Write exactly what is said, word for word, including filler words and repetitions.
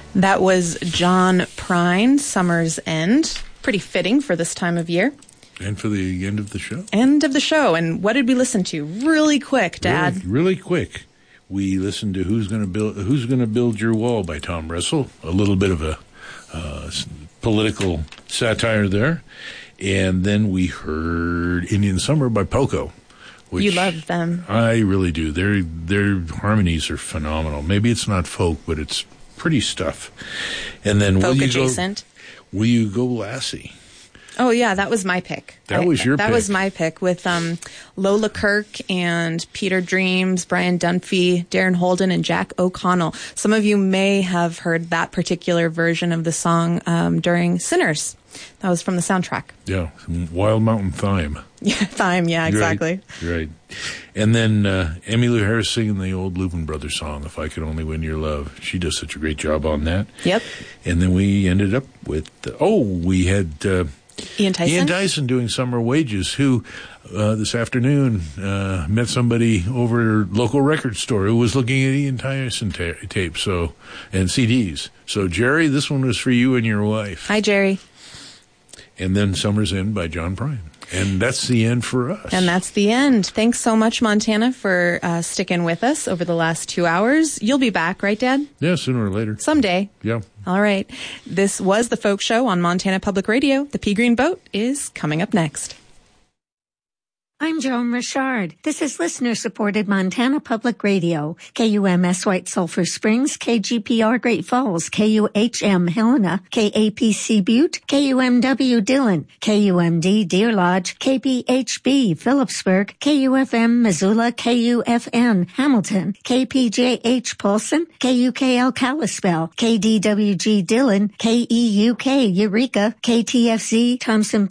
That was John Prine, Summer's End. Pretty fitting for this time of year. And for the end of the show. End of the show. And what did we listen to? Really quick, Dad. Really, really quick. We listened to Who's Gonna Build Who's Gonna Build Your Wall by Tom Russell. A little bit of a uh, political satire there. And then we heard Indian Summer by Poco. Which you love them. I really do. Their their harmonies are phenomenal. Maybe it's not folk, but it's pretty stuff. And then folk will you adjacent. Go, will you go Lassie? Oh yeah, that was my pick. That I, was your that pick. That was my pick with um, Lola Kirk and Peter Dreams, Brian Dunphy, Darren Holden, and Jack O'Connell. Some of you may have heard that particular version of the song um, during Sinners. That was from the soundtrack. Yeah, Wild Mountain Thyme. Yeah, Thyme, yeah, exactly. Right, right. And then uh, Emmylou Harris singing the old Louvin Brothers song, If I Could Only Win Your Love. She does such a great job on that. Yep. And then we ended up with, uh, oh, we had uh, Ian Tyson. Ian Tyson doing Summer Wages, who uh, this afternoon uh, met somebody over at a local record store who was looking at Ian Tyson ta- tapes so, and C Ds. So, Jerry, this one was for you and your wife. Hi, Jerry. And then Summer's End by John Prine. And that's the end for us. And that's the end. Thanks so much, Montana, for uh, sticking with us over the last two hours. You'll be back, right, Dad? Yeah, sooner or later. Someday. Yeah. All right. This was the Folk Show on Montana Public Radio. The Pea Green Boat is coming up next. I'm Joan Richard. This is listener-supported Montana Public Radio. K U M S White Sulphur Springs, K G P R Great Falls, K U H M Helena, K A P C Butte, K U M W Dillon, K U M D Deer Lodge, K P H B Phillipsburg, K U F M Missoula, K U F N Hamilton, K P J H Polson, K U K L Kalispell, K D W G Dillon, K E U K Eureka, K T F Z Thompson